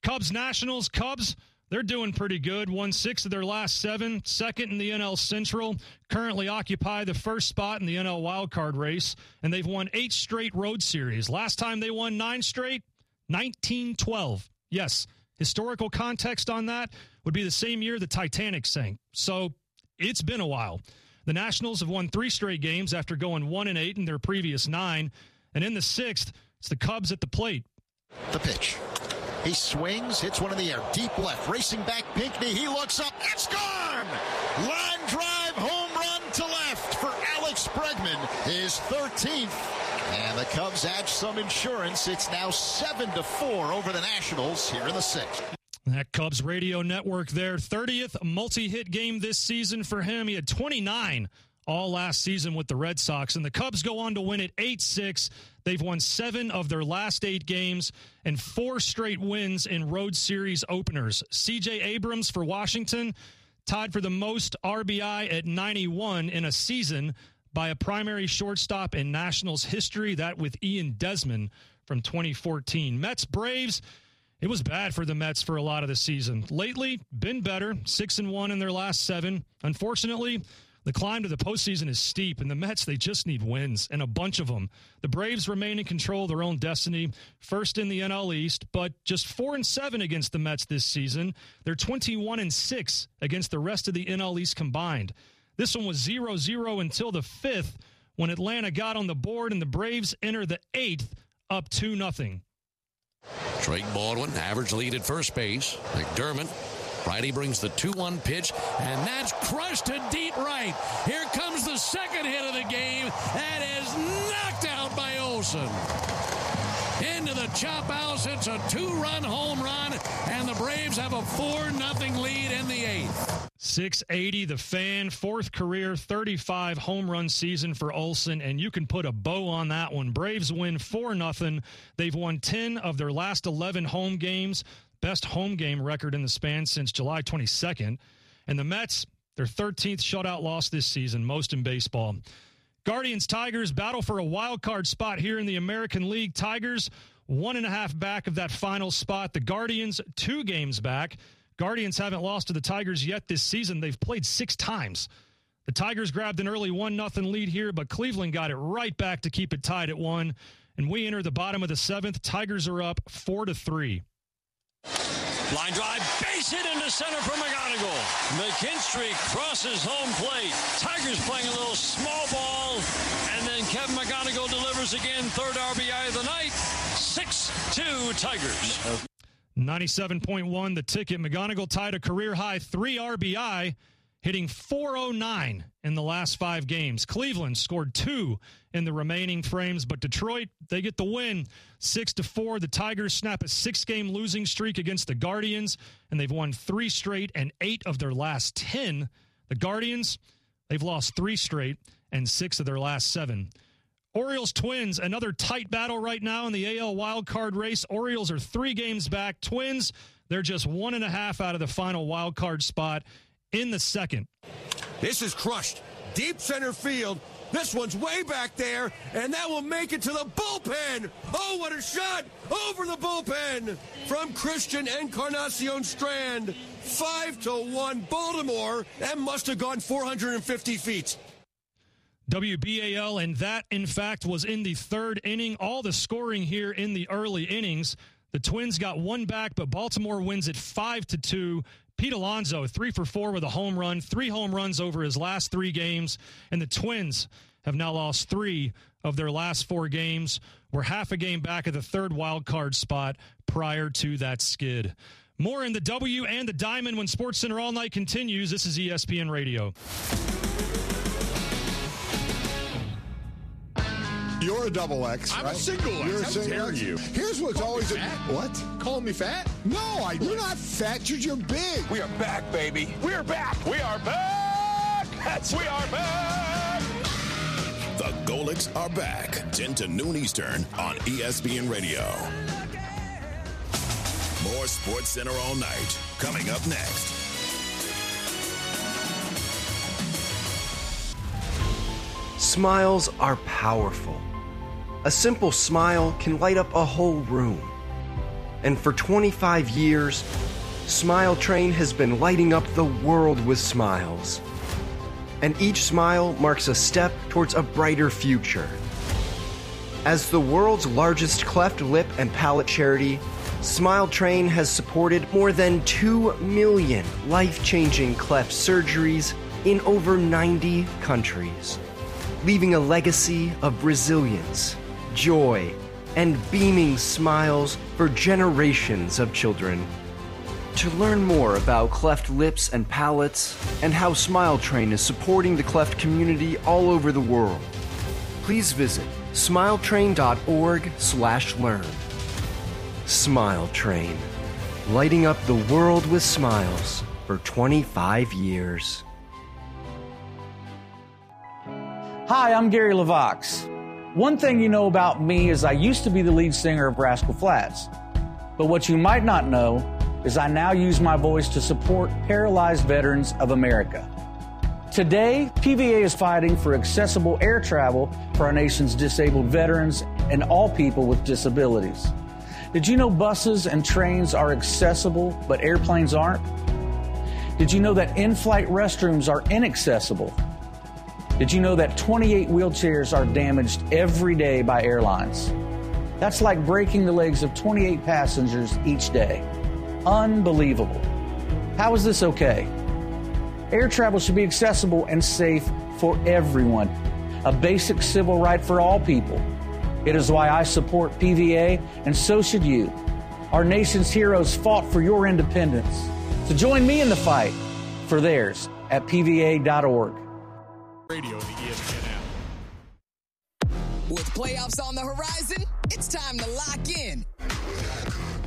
Cubs-Nationals. Cubs, they're doing pretty good. Won 6 of their last 7. Second in the NL Central. Currently occupy the first spot in the NL wildcard race. And they've won 8 straight road series. Last time they won 9 straight, 1912. Yes, historical context on that would be the same year the Titanic sank. So it's been a while. The Nationals have won 3 straight games after going 1-8 in their previous 9. And in the 6th, it's the Cubs at the plate. The pitch. He swings, hits one in the air, deep left, racing back Pinckney. He looks up, it's gone! Line drive, home run to left for Alex Bregman, his 13th. And the Cubs add some insurance. It's now 7-4 over the Nationals here in the 6th. That Cubs radio network there, 30th multi-hit game this season for him. He had 29 all last season with the Red Sox, and the Cubs go on to win it 8-6. They've won 7 of their last 8 games and 4 straight wins in road series openers. C.J. Abrams for Washington tied for the most RBI at 91 in a season by a primary shortstop in Nationals history, that with Ian Desmond from 2014. Mets-Braves, it was bad for the Mets for a lot of the season. Lately, been better, 6-1 in their last 7. Unfortunately, the climb to the postseason is steep, and the Mets, they just need wins, and a bunch of them. The Braves remain in control of their own destiny, first in the NL East, but just 4-7 against the Mets this season. They're 21-6 against the rest of the NL East combined. This one was 0-0 until the 5th, when Atlanta got on the board, and the Braves enter the 8th up 2-0. Drake Baldwin, average lead at first base. McDermott. Righty brings the 2-1 pitch, and that's crushed to deep right. Here comes the second hit of the game. That is knocked out by Olsen. Into the chop house. It's a 2-run home run, and the Braves have a 4-0 lead in the 8th. 680, the Fan, 4th career 35 home run season for Olsen, and you can put a bow on that one. Braves win 4-0. They've won 10 of their last 11 home games. Best home game record in the span since July 22nd. And the Mets, their 13th shutout loss this season, most in baseball. Guardians-Tigers battle for a wild card spot here in the American League. Tigers 1.5 back of that final spot. The Guardians 2 games back. Guardians haven't lost to the Tigers yet this season. They've played 6 times. The Tigers grabbed an early 1-0 lead here, but Cleveland got it right back to keep it tied at 1. And we enter the bottom of the 7th. Tigers are up 4-3. Line drive, base hit into center for McGonigal. McKinstry crosses home plate. Tigers playing a little small ball, and then Kevin McGonigal delivers again, 3rd RBI of the night. 6-2 Tigers. 97.1 the ticket. McGonigal tied a career-high 3 RBI, hitting .409 in the last 5 games. Cleveland scored 2 in the remaining frames, but Detroit, they get the win 6-4. The Tigers snap a 6-game losing streak against the Guardians, and they've won 3 straight and 8 of their last 10. The Guardians, they've lost 3 straight and 6 of their last 7. Orioles-Twins, another tight battle right now in the AL wildcard race. Orioles are 3 games back. Twins, they're just 1.5 out of the final wildcard spot in the 2nd. This is crushed. Deep center field. This one's way back there, and that will make it to the bullpen. Oh, what a shot over the bullpen from Christian Encarnacion Strand. 5-1 Baltimore. That must have gone 450 feet. WBAL, and that, in fact, was in the 3rd inning. All the scoring here in the early innings. The Twins got 1 back, but Baltimore wins it 5-2. Pete Alonso, 3 for 4 with a home run, 3 home runs over his last 3 games. And the Twins have now lost 3 of their last 4 games. We're half a game back at the 3rd wild card spot prior to that skid. More in the W and the Diamond when SportsCenter All Night continues. This is ESPN Radio. You're a double X. I'm right? a single X. You're a How single dare X. you? Here's what's always what? Call me fat? No, you're not fat. You're big. We are back, baby. We are back. We are back. We are back. The Golics are back. 10 to noon Eastern on ESPN Radio. More SportsCenter All Night coming up next. Smiles are powerful. A simple smile can light up a whole room. And for 25 years, Smile Train has been lighting up the world with smiles. And each smile marks a step towards a brighter future. As the world's largest cleft lip and palate charity, Smile Train has supported more than 2 million life-changing cleft surgeries in over 90 countries, leaving a legacy of resilience, joy, and beaming smiles for generations of children. To learn more about cleft lips and palates and how Smile Train is supporting the cleft community all over the world, please visit smiletrain.org/learn. Smile Train, lighting up the world with smiles for 25 years. Hi, I'm Gary LaVox. One thing you know about me is I used to be the lead singer of Rascal Flatts. But what you might not know is I now use my voice to support paralyzed veterans of America. Today, PVA is fighting for accessible air travel for our nation's disabled veterans and all people with disabilities. Did you know buses and trains are accessible, but airplanes aren't? Did you know that in-flight restrooms are inaccessible? Did you know that 28 wheelchairs are damaged every day by airlines? That's like breaking the legs of 28 passengers each day. Unbelievable. How is this okay? Air travel should be accessible and safe for everyone, a basic civil right for all people. It is why I support PVA, and so should you. Our nation's heroes fought for your independence. So join me in the fight for theirs at PVA.org. Radio in the ESPN app. With playoffs on the horizon, it's time to lock in.